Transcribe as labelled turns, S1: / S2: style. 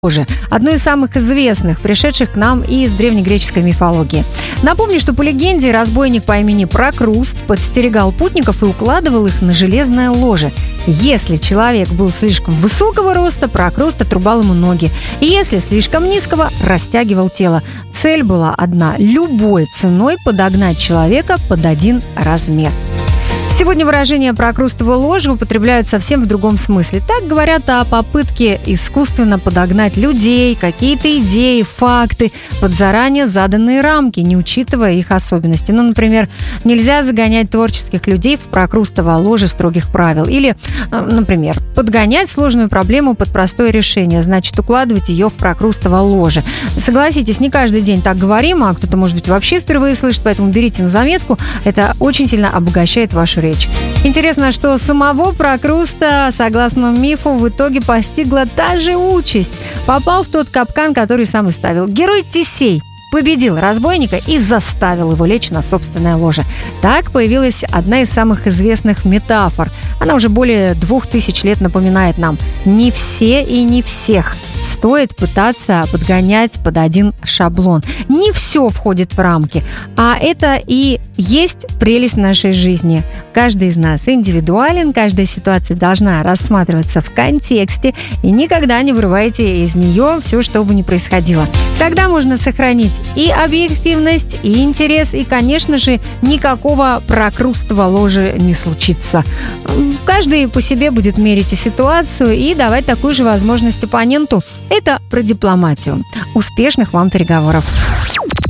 S1: Ложи, одно из самых известных, пришедших к нам из древнегреческой мифологии. Напомню, что по легенде разбойник по имени Прокруст подстерегал путников и укладывал их на железное ложе. Если человек был слишком высокого роста, Прокруст отрубал ему ноги, и если слишком низкого, растягивал тело. Цель была одна – любой ценой подогнать человека под один размер. Сегодня выражение «прокрустово ложе» употребляют совсем в другом смысле. Так говорят о попытке искусственно подогнать людей, какие-то идеи, факты под заранее заданные рамки, не учитывая их особенности. Например, нельзя загонять творческих людей в прокрустово ложе строгих правил. Или, например, подгонять сложную проблему под простое решение, значит, укладывать ее в прокрустово ложе. Согласитесь, не каждый день так говорим, а кто-то, может быть, вообще впервые слышит, поэтому берите на заметку. Это очень сильно обогащает вашу речь. Интересно, что самого Прокруста, согласно мифу, в итоге постигла та же участь. Попал в тот капкан, который сам и ставил. Герой Тесей победил разбойника и заставил его лечь на собственное ложе. Так появилась одна из самых известных метафор. Она уже более 2000 лет напоминает нам: не все и не всех стоит пытаться подгонять под один шаблон. Не все входит в рамки, а это и есть прелесть нашей жизни. Каждый из нас индивидуален, каждая ситуация должна рассматриваться в контексте, и никогда не вырывайте из нее все, что бы ни происходило. Тогда можно сохранить и объективность, и интерес, и, конечно же, никакого прокрустово ложа не случится. Каждый по себе будет мерить и ситуацию и давать такую же возможность оппоненту. Это про дипломатию. Успешных вам переговоров!